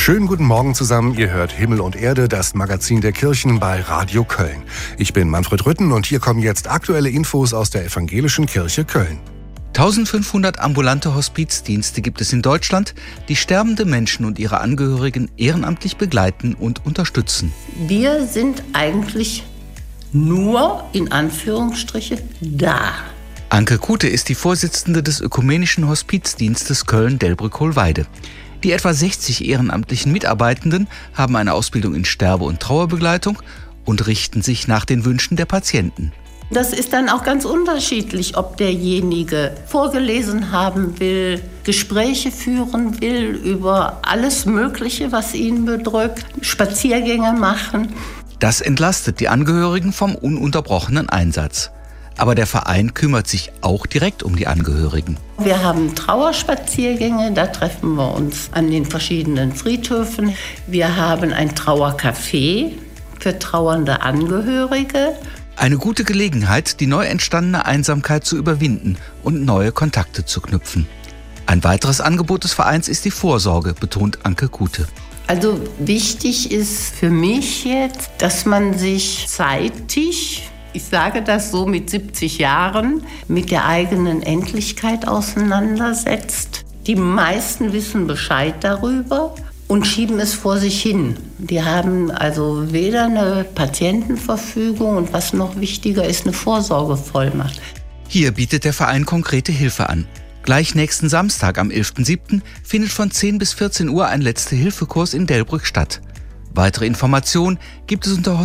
Schönen guten Morgen zusammen. Ihr hört Himmel und Erde, das Magazin der Kirchen bei Radio Köln. Ich bin Manfred Rütten und hier kommen jetzt aktuelle Infos aus der Evangelischen Kirche Köln. 1500 ambulante Hospizdienste gibt es in Deutschland, die sterbende Menschen und ihre Angehörigen ehrenamtlich begleiten und unterstützen. Wir sind eigentlich nur, in Anführungsstriche, da. Anke Kute ist die Vorsitzende des Ökumenischen Hospizdienstes Köln-Delbrück-Hohlweide. Die etwa 60 ehrenamtlichen Mitarbeitenden haben eine Ausbildung in Sterbe- und Trauerbegleitung und richten sich nach den Wünschen der Patienten. Das ist dann auch ganz unterschiedlich, ob derjenige vorgelesen haben will, Gespräche führen will über alles Mögliche, was ihn bedrückt, Spaziergänge machen. Das entlastet die Angehörigen vom ununterbrochenen Einsatz. Aber der Verein kümmert sich auch direkt um die Angehörigen. Wir haben Trauerspaziergänge, da treffen wir uns an den verschiedenen Friedhöfen. Wir haben ein Trauercafé für trauernde Angehörige. Eine gute Gelegenheit, die neu entstandene Einsamkeit zu überwinden und neue Kontakte zu knüpfen. Ein weiteres Angebot des Vereins ist die Vorsorge, betont Anke Kute. Also wichtig ist für mich jetzt, dass man sich zeitig, ich sage das so mit 70 Jahren, mit der eigenen Endlichkeit auseinandersetzt. Die meisten wissen Bescheid darüber und schieben es vor sich hin. Die haben also weder eine Patientenverfügung und was noch wichtiger ist, eine Vorsorgevollmacht. Hier bietet der Verein konkrete Hilfe an. Gleich nächsten Samstag am 11.07. findet von 10 bis 14 Uhr ein Letzte-Hilfe-Kurs in Delbrück statt. Weitere Informationen gibt es unter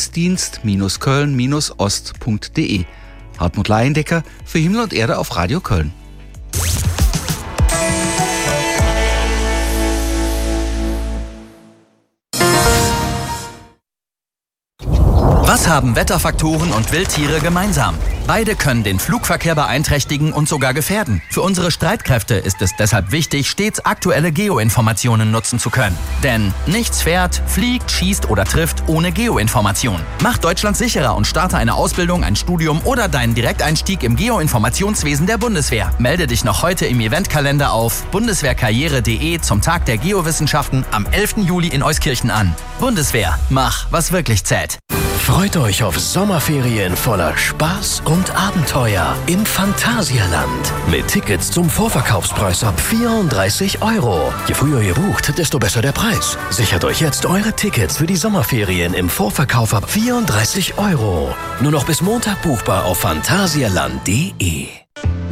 hospizdienst-köln-ost.de. Hartmut Leiendecker für Himmel und Erde auf Radio Köln. Was haben Wetterfaktoren und Wildtiere gemeinsam? Beide können den Flugverkehr beeinträchtigen und sogar gefährden. Für unsere Streitkräfte ist es deshalb wichtig, stets aktuelle Geoinformationen nutzen zu können. Denn nichts fährt, fliegt, schießt oder trifft ohne Geoinformation. Mach Deutschland sicherer und starte eine Ausbildung, ein Studium oder deinen Direkteinstieg im Geoinformationswesen der Bundeswehr. Melde dich noch heute im Eventkalender auf bundeswehrkarriere.de zum Tag der Geowissenschaften am 11. Juli in Euskirchen an. Bundeswehr, mach, was wirklich zählt. Freut euch auf Sommerferien voller Spaß und Abenteuer im Phantasialand. Mit Tickets zum Vorverkaufspreis ab 34 €. Je früher ihr bucht, desto besser der Preis. Sichert euch jetzt eure Tickets für die Sommerferien im Vorverkauf ab 34 €. Nur noch bis Montag buchbar auf phantasialand.de.